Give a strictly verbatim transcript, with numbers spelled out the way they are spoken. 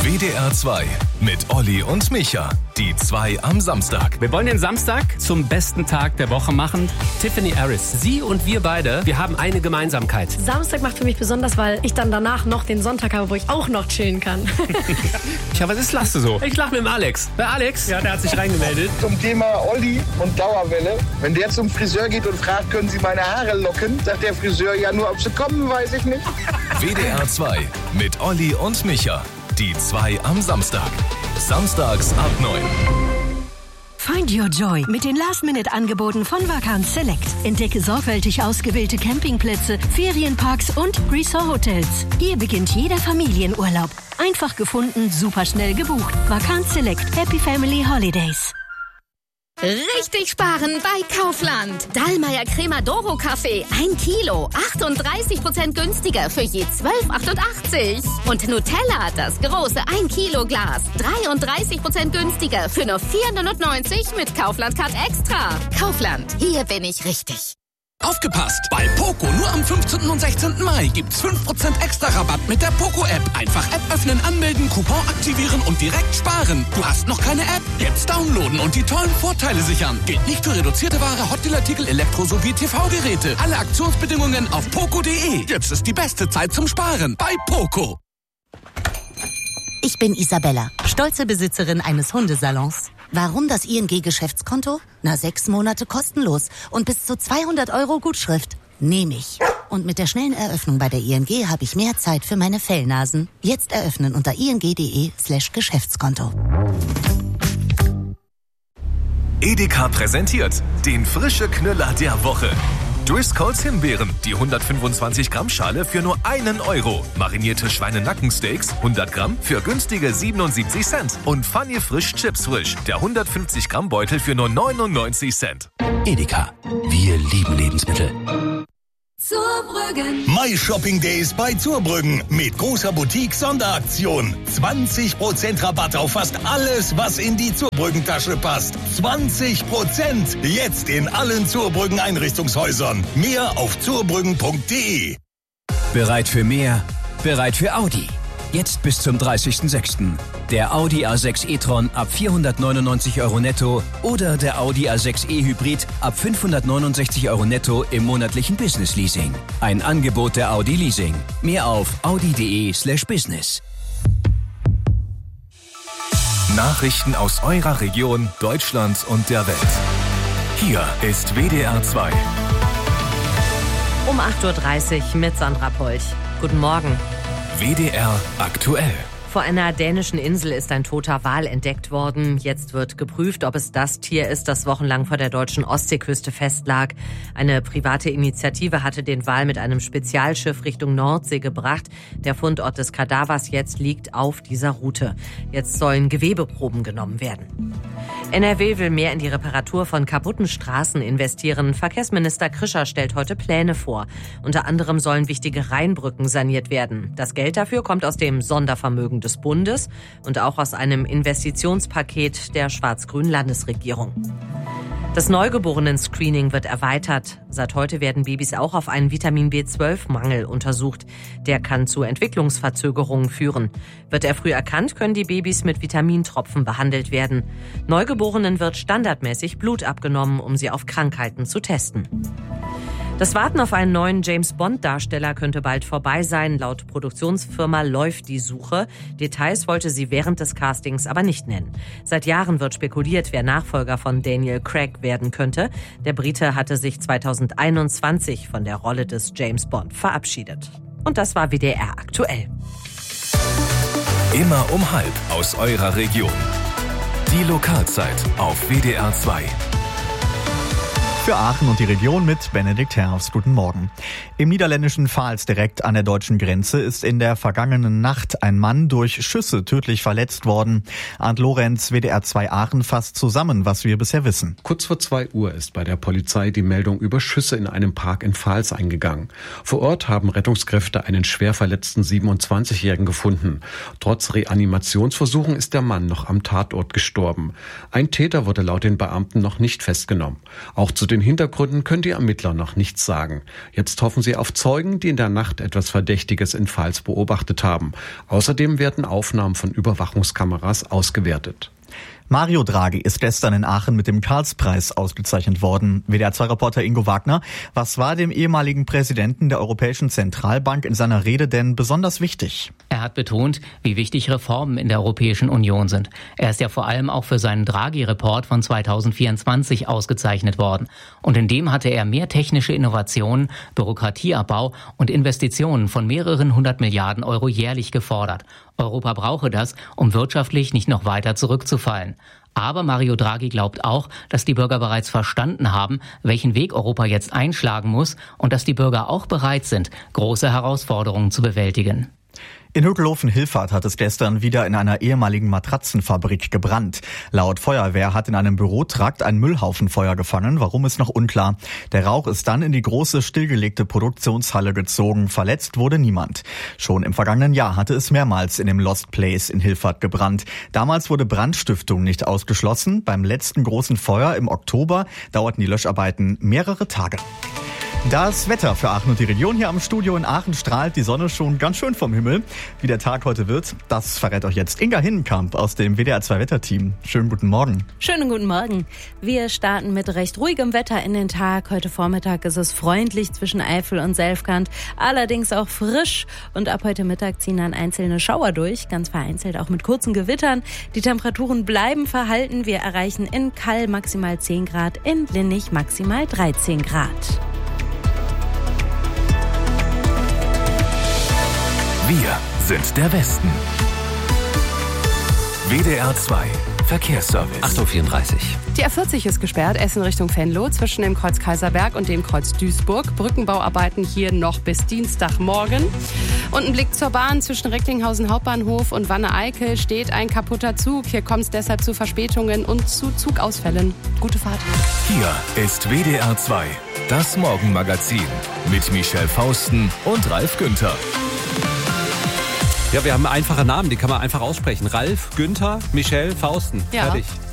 W D R zwei mit Olli und Micha. Die zwei am Samstag. Wir wollen den Samstag zum besten Tag der Woche machen. Tiffany Harris, sie und wir beide, wir haben eine Gemeinsamkeit. Samstag macht für mich besonders, weil ich dann danach noch den Sonntag habe, wo ich auch noch chillen kann. Ja, was ist, lachst du so? Ich lach mit dem Alex. Wer Alex? Ja, der hat sich reingemeldet. Zum Thema Olli und Dauerwelle. Wenn der zum Friseur geht und fragt, können Sie meine Haare locken, sagt der Friseur ja nur, ob sie kommen, weiß ich nicht. W D R zwei mit Olli und Micha. Die zwei am Samstag. Samstags ab neun. Find your joy mit den Last-Minute-Angeboten von Vacanz Select. Entdecke sorgfältig ausgewählte Campingplätze, Ferienparks und Resort-Hotels. Hier beginnt jeder Familienurlaub. Einfach gefunden, superschnell gebucht. Vacanz Select. Happy Family Holidays. Richtig sparen bei Kaufland. Dallmayr Crema Doro Kaffee, ein Kilo, achtunddreißig Prozent günstiger für je zwölf achtundachtzig. Und Nutella, das große ein Kilo Glas, dreiunddreißig Prozent günstiger für nur vier neunundneunzig mit Kaufland Card Extra. Kaufland, hier bin ich richtig. Aufgepasst! Bei Poco nur am fünfzehnten und sechzehnten Mai gibt's fünf Prozent extra Rabatt mit der Poco-App. Einfach App öffnen, anmelden, Coupon aktivieren und direkt sparen. Du hast noch keine App? Jetzt downloaden und die tollen Vorteile sichern. Gilt nicht für reduzierte Ware, Hotdealartikel, Elektro- sowie T V-Geräte. Alle Aktionsbedingungen auf poco punkt de. Jetzt ist die beste Zeit zum Sparen bei Poco. Ich bin Isabella, stolze Besitzerin eines Hundesalons. Warum das I N G-Geschäftskonto? Na, sechs Monate kostenlos und bis zu zweihundert Euro Gutschrift. Nehme ich. Und mit der schnellen Eröffnung bei der I N G habe ich mehr Zeit für meine Fellnasen. Jetzt eröffnen unter ing.de slash Geschäftskonto. Edeka präsentiert den frische Knüller der Woche. Driscolls Himbeeren, die hundertfünfundzwanzig Gramm Schale für nur einen Euro. Marinierte Schweinenackensteaks, hundert Gramm für günstige siebenundsiebzig Cent. Und Funny Frisch Chips Frisch, der hundertfünfzig Gramm Beutel für nur neunundneunzig Cent. Edeka, wir lieben Lebensmittel. Zurbrüggen. My Shopping Days bei Zurbrüggen mit großer Boutique-Sonderaktion. zwanzig Prozent Rabatt auf fast alles, was in die Zurbrüggen-Tasche passt. zwanzig Prozent jetzt in allen Zurbrüggen Einrichtungshäusern. Mehr auf zurbrüggen punkt de. Bereit für mehr? Bereit für Audi. Jetzt bis zum dreißigsten sechsten Der Audi A sechs e-tron ab vierhundertneunundneunzig Euro netto oder der Audi A sechs e Hybrid ab fünfhundertneunundsechzig Euro netto im monatlichen Business Leasing. Ein Angebot der Audi Leasing. Mehr auf audi punkt de slash business. Nachrichten aus eurer Region, Deutschland und der Welt. Hier ist W D R zwei. Um acht Uhr dreißig mit Sandra Polch. Guten Morgen. W D R aktuell. Vor einer dänischen Insel ist ein toter Wal entdeckt worden. Jetzt wird geprüft, ob es das Tier ist, das wochenlang vor der deutschen Ostseeküste festlag. Eine private Initiative hatte den Wal mit einem Spezialschiff Richtung Nordsee gebracht. Der Fundort des Kadavers jetzt liegt auf dieser Route. Jetzt sollen Gewebeproben genommen werden. N R W will mehr in die Reparatur von kaputten Straßen investieren. Verkehrsminister Krischer stellt heute Pläne vor. Unter anderem sollen wichtige Rheinbrücken saniert werden. Das Geld dafür kommt aus dem Sondervermögen des Bundes und auch aus einem Investitionspaket der schwarz-grünen Landesregierung. Das Neugeborenen-Screening wird erweitert. Seit heute werden Babys auch auf einen Vitamin B zwölf Mangel untersucht. Der kann zu Entwicklungsverzögerungen führen. Wird er früh erkannt, können die Babys mit Vitamintropfen behandelt werden. Neugeborenen wird standardmäßig Blut abgenommen, um sie auf Krankheiten zu testen. Das Warten auf einen neuen James-Bond-Darsteller könnte bald vorbei sein. Laut Produktionsfirma läuft die Suche. Details wollte sie während des Castings aber nicht nennen. Seit Jahren wird spekuliert, wer Nachfolger von Daniel Craig werden könnte. Der Brite hatte sich zweitausendeinundzwanzig von der Rolle des James Bond verabschiedet. Und das war W D R aktuell. Immer um halb aus eurer Region. Die Lokalzeit auf W D R zwei. Für Aachen und die Region mit Benedikt Herfst. Guten Morgen. Im niederländischen Vaals direkt an der deutschen Grenze ist in der vergangenen Nacht ein Mann durch Schüsse tödlich verletzt worden. Arndt Lorenz, W D R zwei Aachen, fasst zusammen, was wir bisher wissen. Kurz vor zwei Uhr ist bei der Polizei die Meldung über Schüsse in einem Park in Vaals eingegangen. Vor Ort haben Rettungskräfte einen schwer verletzten siebenundzwanzigjährigen gefunden. Trotz Reanimationsversuchen ist der Mann noch am Tatort gestorben. Ein Täter wurde laut den Beamten noch nicht festgenommen. Auch zu den den Hintergründen können die Ermittler noch nichts sagen. Jetzt hoffen sie auf Zeugen, die in der Nacht etwas Verdächtiges in Pfalz beobachtet haben. Außerdem werden Aufnahmen von Überwachungskameras ausgewertet. Mario Draghi ist gestern in Aachen mit dem Karlspreis ausgezeichnet worden. W D R zwei Reporter Ingo Wagner, was war dem ehemaligen Präsidenten der Europäischen Zentralbank in seiner Rede denn besonders wichtig? Er hat betont, wie wichtig Reformen in der Europäischen Union sind. Er ist ja vor allem auch für seinen Draghi-Report von zweitausendvierundzwanzig ausgezeichnet worden. Und in dem hatte er mehr technische Innovationen, Bürokratieabbau und Investitionen von mehreren hundert Milliarden Euro jährlich gefordert. Europa brauche das, um wirtschaftlich nicht noch weiter zurückzufallen. Aber Mario Draghi glaubt auch, dass die Bürger bereits verstanden haben, welchen Weg Europa jetzt einschlagen muss und dass die Bürger auch bereit sind, große Herausforderungen zu bewältigen. In Hökelhofen-Hilfert hat es gestern wieder in einer ehemaligen Matratzenfabrik gebrannt. Laut Feuerwehr hat in einem Bürotrakt ein Müllhaufen Feuer gefangen, warum ist noch unklar. Der Rauch ist dann in die große stillgelegte Produktionshalle gezogen. Verletzt wurde niemand. Schon im vergangenen Jahr hatte es mehrmals in dem Lost Place in Hilfert gebrannt. Damals wurde Brandstiftung nicht ausgeschlossen. Beim letzten großen Feuer im Oktober dauerten die Löscharbeiten mehrere Tage. Das Wetter für Aachen und die Region. Hier am Studio in Aachen strahlt die Sonne schon ganz schön vom Himmel. Wie der Tag heute wird, das verrät euch jetzt Inga Hinnenkamp aus dem W D R zwei Wetterteam. Schönen guten Morgen. Schönen guten Morgen. Wir starten mit recht ruhigem Wetter in den Tag. Heute Vormittag ist es freundlich zwischen Eifel und Selfkant, allerdings auch frisch. Und ab heute Mittag ziehen dann einzelne Schauer durch, ganz vereinzelt auch mit kurzen Gewittern. Die Temperaturen bleiben verhalten. Wir erreichen in Kall maximal zehn Grad, in Linnich maximal dreizehn Grad. Wir sind der Westen. W D R zwei Verkehrsservice. acht Uhr vierunddreißig. Die A vierzig ist gesperrt, Essen Richtung Venlo, zwischen dem Kreuz Kaiserberg und dem Kreuz Duisburg. Brückenbauarbeiten hier noch bis Dienstagmorgen. Und ein Blick zur Bahn zwischen Recklinghausen Hauptbahnhof und Wanne-Eickel steht ein kaputter Zug. Hier kommt es deshalb zu Verspätungen und zu Zugausfällen. Gute Fahrt. Hier ist W D R zwei, das Morgenmagazin mit Michelle Fausten und Ralf Günther. Ja, wir haben einfache Namen, die kann man einfach aussprechen. Ralf, Günther, Michelle, Fausten. Ja. Fertig.